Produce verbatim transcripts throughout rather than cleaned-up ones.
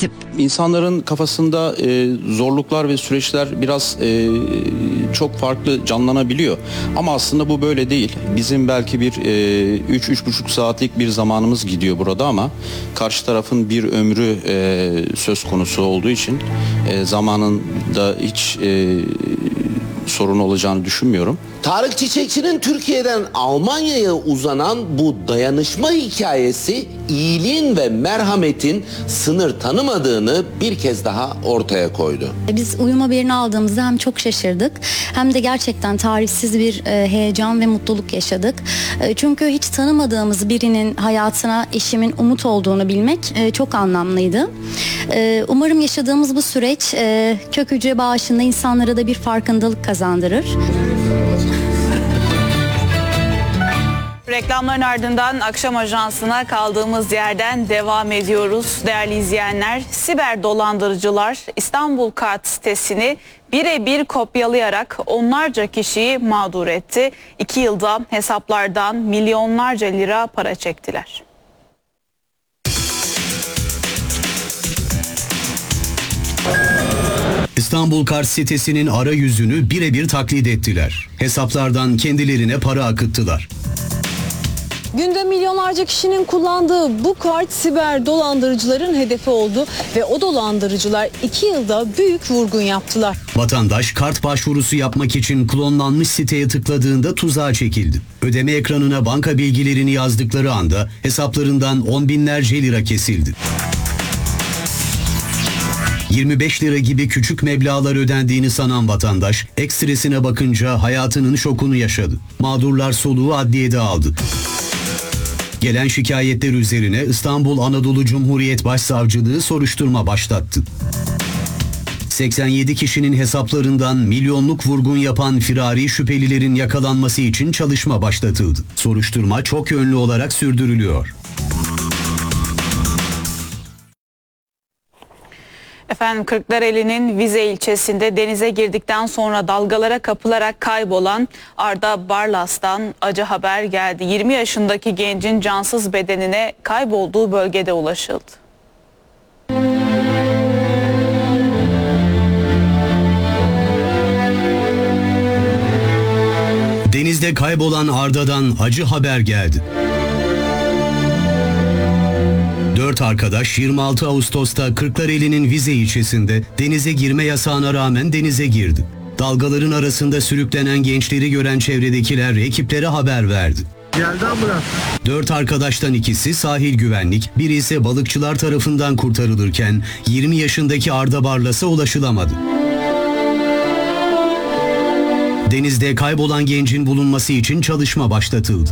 tip. İnsanların kafasında e, zorluklar ve süreçler biraz e, çok farklı canlanabiliyor. Ama aslında bu böyle değil. Bizim belki bir üç üç buçuk saatlik bir zamanımız gidiyor burada ama karşı tarafın bir ömrü e, söz konusu olduğu için e, zamanında hiç e, sorun olacağını düşünmüyorum. Tarık Çiçekçi'nin Türkiye'den Almanya'ya uzanan bu dayanışma hikayesi iyiliğin ve merhametin sınır tanımadığını bir kez daha ortaya koydu. Biz uyum haberini aldığımızda hem çok şaşırdık hem de gerçekten tarifsiz bir e, heyecan ve mutluluk yaşadık. E, çünkü hiç tanımadığımız birinin hayatına eşimin umut olduğunu bilmek e, çok anlamlıydı. E, umarım yaşadığımız bu süreç e, kök hücre bağışında insanlara da bir farkındalık kazandırır. Reklamların ardından akşam ajansına kaldığımız yerden devam ediyoruz. Değerli izleyenler, siber dolandırıcılar İstanbul Kart sitesini birebir kopyalayarak onlarca kişiyi mağdur etti. İki yılda hesaplardan milyonlarca lira para çektiler. İstanbul Kart sitesinin arayüzünü birebir taklit ettiler. Hesaplardan kendilerine para akıttılar. Günde milyonlarca kişinin kullandığı bu kart siber dolandırıcıların hedefi oldu ve o dolandırıcılar iki yılda büyük vurgun yaptılar. Vatandaş kart başvurusu yapmak için klonlanmış siteye tıkladığında tuzağa çekildi. Ödeme ekranına banka bilgilerini yazdıkları anda hesaplarından on binlerce lira kesildi. yirmi beş lira gibi küçük meblağlar ödendiğini sanan vatandaş ekstresine bakınca hayatının şokunu yaşadı. Mağdurlar soluğu adliyede aldı. Gelen şikayetler üzerine İstanbul Anadolu Cumhuriyet Başsavcılığı soruşturma başlattı. seksen yedi kişinin hesaplarından milyonluk vurgun yapan firari şüphelilerin yakalanması için çalışma başlatıldı. Soruşturma çok yönlü olarak sürdürülüyor. Efendim, Kırklareli'nin Vize ilçesinde denize girdikten sonra dalgalara kapılarak kaybolan Arda Barlas'tan acı haber geldi. yirmi yaşındaki gencin cansız bedenine kaybolduğu bölgede ulaşıldı. Denizde kaybolan Arda'dan acı haber geldi. Dört arkadaş yirmi altı Ağustos'ta Kırklareli'nin Vize ilçesinde denize girme yasağına rağmen denize girdi. Dalgaların arasında sürüklenen gençleri gören çevredekiler ekiplere haber verdi. Geldi ambulans. Dört arkadaştan ikisi sahil güvenlik, biri ise balıkçılar tarafından kurtarılırken yirmi yaşındaki Arda Barlas'a ulaşılamadı. Denizde kaybolan gencin bulunması için çalışma başlatıldı.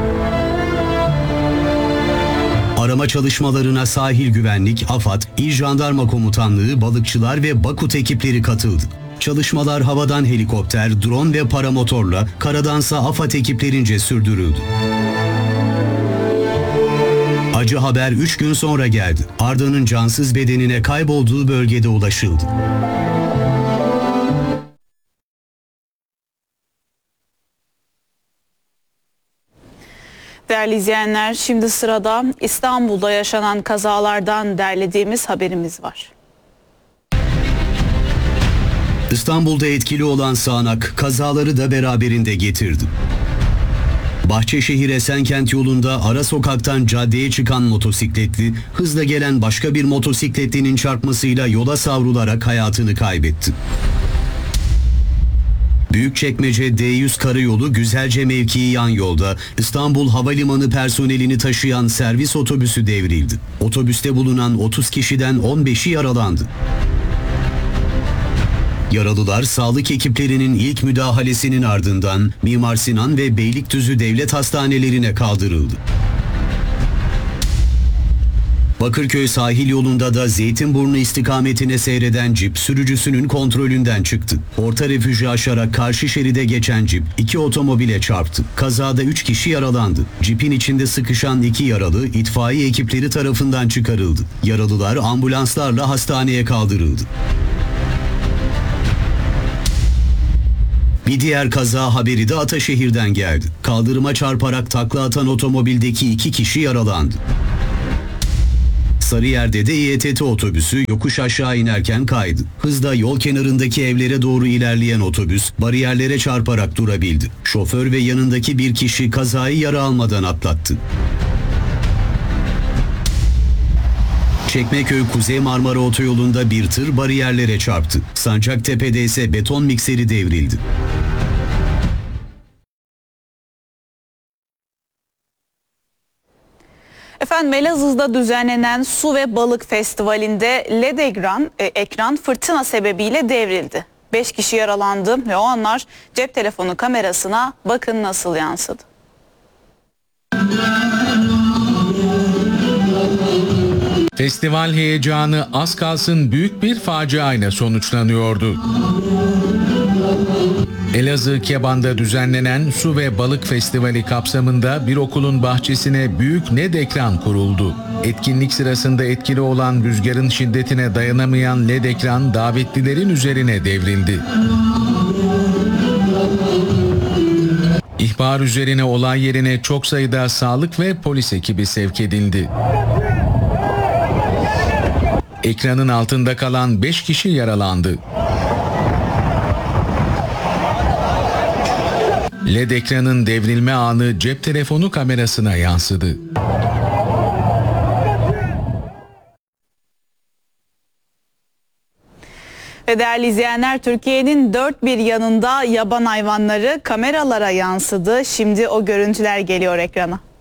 Arama çalışmalarına sahil güvenlik, AFAD, İl Jandarma Komutanlığı, balıkçılar ve BAKUT ekipleri katıldı. Çalışmalar havadan helikopter, drone ve paramotorla, karadansa AFAD ekiplerince sürdürüldü. Acı haber üç gün sonra geldi. Arda'nın cansız bedenine kaybolduğu bölgede ulaşıldı. Değerli izleyenler, şimdi sırada İstanbul'da yaşanan kazalardan derlediğimiz haberimiz var. İstanbul'da etkili olan sağanak kazaları da beraberinde getirdi. Bahçeşehir Esenkent yolunda ara sokaktan caddeye çıkan motosikletli, hızla gelen başka bir motosikletlinin çarpmasıyla yola savrularak hayatını kaybetti. Büyükçekmece D yüz karayolu Güzelce mevkii yan yolda İstanbul Havalimanı personelini taşıyan servis otobüsü devrildi. Otobüste bulunan otuz kişiden on beşi yaralandı. Yaralılar sağlık ekiplerinin ilk müdahalesinin ardından Mimar Sinan ve Beylikdüzü devlet hastanelerine kaldırıldı. Bakırköy sahil yolunda da Zeytinburnu istikametine seyreden cip sürücüsünün kontrolünden çıktı. Orta refüjü aşarak karşı şeride geçen cip iki otomobile çarptı. Kazada üç kişi yaralandı. Cipin içinde sıkışan iki yaralı itfaiye ekipleri tarafından çıkarıldı. Yaralılar ambulanslarla hastaneye kaldırıldı. Bir diğer kaza haberi de Ataşehir'den geldi. Kaldırıma çarparak takla atan otomobildeki iki kişi yaralandı. Sarıyer'de de İ E T T otobüsü yokuş aşağı inerken kaydı. Hızla yol kenarındaki evlere doğru ilerleyen otobüs bariyerlere çarparak durabildi. Şoför ve yanındaki bir kişi kazayı yara almadan atlattı. Çekmeköy Kuzey Marmara Otoyolu'nda bir tır bariyerlere çarptı. Sancaktepe'de ise beton mikseri devrildi. Efendim Elazığ'da düzenlenen Su ve Balık Festivali'nde L E D ekran, e, ekran fırtına sebebiyle devrildi. beş kişi yaralandı ve o anlar cep telefonu kamerasına bakın nasıl yansıdı. Festival heyecanı az kalsın büyük bir faciayla sonuçlanıyordu. Elazığ Keban'da düzenlenen Su ve Balık Festivali kapsamında bir okulun bahçesine büyük L E D ekran kuruldu. Etkinlik sırasında etkili olan rüzgarın şiddetine dayanamayan L E D ekran davetlilerin üzerine devrildi. İhbar üzerine olay yerine çok sayıda sağlık ve polis ekibi sevk edildi. Ekranın altında kalan beş kişi yaralandı. L E D ekranın devrilme anı cep telefonu kamerasına yansıdı. Ve değerli izleyenler, Türkiye'nin dört bir yanında yaban hayvanları kameralara yansıdı. Şimdi o görüntüler geliyor ekrana.